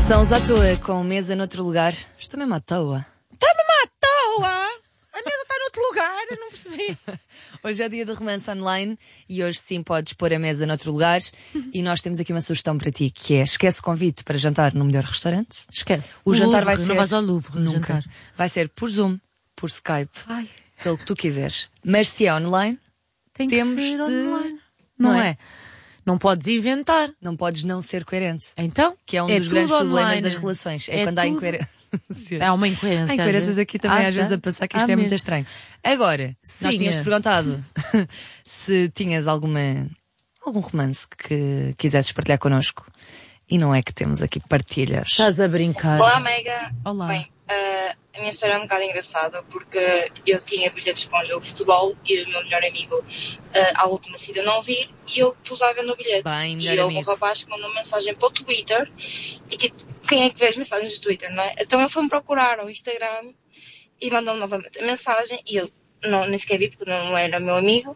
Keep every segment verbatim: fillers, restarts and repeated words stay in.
São os à toa com mesa noutro lugar. Estou mesmo à toa. Está mesmo à toa? A mesa está noutro lugar, eu não percebi. Hoje é dia de romance online e hoje sim podes pôr a mesa noutro lugar. E nós temos aqui uma sugestão para ti, que é: esquece o convite para jantar no melhor restaurante. Esquece. O, o jantar Louvre, vai ser... Não vais ao Louvre nunca. jantar. Vai ser por Zoom, por Skype, Ai. pelo que tu quiseres. Mas se é online, Tem temos que ser de... online. Não, Não é? é? Não podes inventar. não podes não ser coerente. Então? Que é um é dos grandes tudo problemas online. das relações. É, É quando há tudo- incoerências. Há uma incoerência. Há incoerências aqui também Ah, às vezes tá. a passar, que isto Ah, é muito mesmo. estranho. Agora, nós Sim, tínhamos é. perguntado se tinhas alguma, algum romance que quisesses partilhar connosco. E não é que temos aqui partilhas. Estás a brincar. Olá, Mega. Olá. Bem, uh, a minha história é um bocado engraçada porque eu tinha bilhetes para um jogo de futebol e o meu melhor amigo, uh, à última saída, não vir e eu pus à venda o bilhete. Bem, e melhor houve um amigo. rapaz que mandou mensagem para o Twitter e tipo, quem é que vê as mensagens do Twitter, não é? Então ele foi-me procurar no Instagram e mandou-me novamente a mensagem e eu não, nem sequer vi porque não era meu amigo.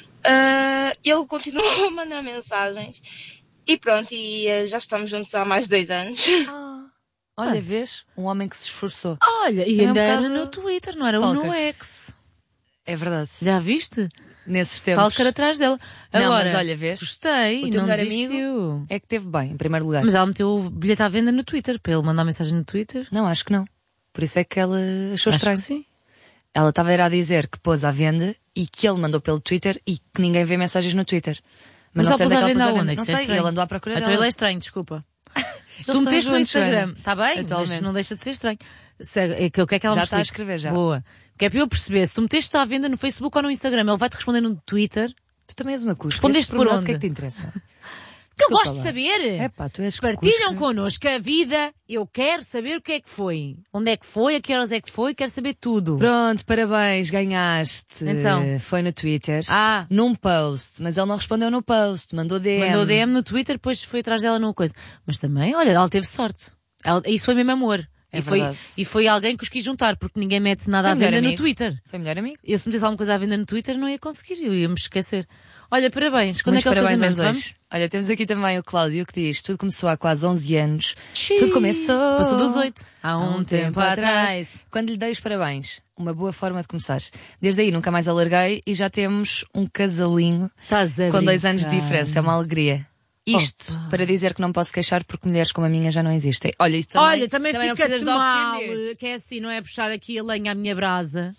Uh, ele continuou a mandar mensagens e pronto, e uh, já estamos juntos há mais de dois anos. Ah, olha, vês? Um homem que se esforçou. Olha, e É um ainda era bocado no Twitter, não era o no stalker. X. É verdade. Já viste? Nesses tempos. Stalker atrás dela. Não, Agora, mas olha, vês? gostei, O teu não melhor desistiu. amigo é que teve bem, em primeiro lugar. Mas ela meteu o bilhete à venda no Twitter, para ele mandar mensagem no Twitter. Não, acho que não. Por isso é que ela achou Acho estranho. que sim. Ela estava a dizer que pôs à venda e que ele mandou pelo Twitter e que ninguém vê mensagens no Twitter. Mas não ela sei pôs onde à é que venda ela pôs à aonde? venda. É que Não isso é sei, estranho. ele andou à procura Então dela. ele é estranho, desculpa. Só Tu estão meteste no juntos, Instagram, Joana. está bem? Atualmente. Mas não deixa de ser estranho. Se- é que- O que é que ela Já me está a explica? escrever, já. Boa. Que é para eu perceber, se tu meteste à venda no Facebook ou no Instagram, ele vai-te responder no Twitter. Tu também és uma cusca. Respondeste Esses por pormenores, onde? O que é que te interessa? Que eu Desculpa gosto de lá. saber. Epá, tu és Se partilham cusca. connosco a vida, eu quero saber o que é que foi. Onde é que foi, a que horas é que foi, quero saber tudo. Pronto, parabéns, ganhaste. Então. Foi no Twitter. Ah. Num post. Mas ele não respondeu no post. Mandou D M. Mandou D M no Twitter, depois foi atrás dela numa coisa. Mas também, olha, ela teve sorte. Ela- isso foi mesmo amor. É e, foi, verdade. e foi alguém que os quis juntar, porque ninguém mete nada Foi à melhor venda no amigo. Twitter. Foi melhor amigo. Eu se metesse alguma coisa à venda no Twitter não ia conseguir, eu ia me esquecer. Olha, parabéns. Quando Muitos é que é o parabéns casamento? aos dois. Olha, temos aqui também o Cláudio que diz: tudo começou há quase onze anos. Xiii. Tudo começou. Passou dos oito. Há um tempo atrás. Quando lhe dei os parabéns. Uma boa forma de começar. Desde aí nunca mais alarguei e já temos um casalinho Estás a com dois brincar. anos de diferença. É uma alegria. Isto Opa. para dizer que não posso queixar porque mulheres como a minha já não existem. Olha, isto também, Olha, também, não fica-te precisas de mal, ofender. que é assim, não é puxar aqui a lenha à minha brasa.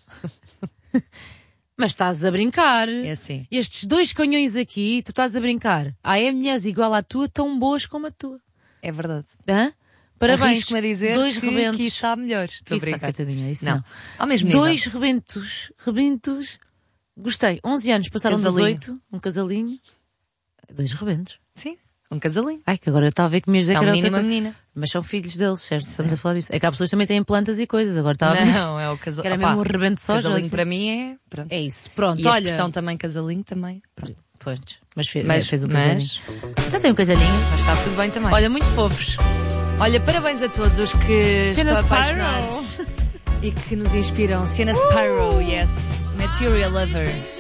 Mas estás a brincar. É assim. Estes dois canhões aqui, tu estás a brincar. Há é mulheres igual à tua, tão boas como a tua. É verdade. Hã? Parabéns. Arrisco-me a dizer dois que, rebentos. que está melhor. Estou Isso, a brincar. coitadinha, isso não. não. Ao mesmo nível. Dois rebentos. Rebentos. Gostei. onze anos, passaram dos Casalinho. oito. Um casalinho. Dois rebentos. Sim, um casalinho. Ai, que agora eu estava a ver que me ias dizer É um que era menino e outra uma coisa. menina. Mas são filhos deles, certo? Estamos a falar disso. É que há pessoas que também têm plantas e coisas. Agora estava a ver. Não, é o casal. Que era Opa, mesmo um rebento de soja. casalinho assim. para mim é. Pronto. É isso. Pronto, E a olha. expressão também casalinho também. Pronto. Pois, mas fez, Mas- fez um mas- casalinho. Já tem um casalinho. Mas está tudo bem também. Olha, muito fofos. Olha, parabéns a todos os que Sienna estão Spyro. apaixonados e que nos inspiram. Sienna Spyro, yes. Material Lover.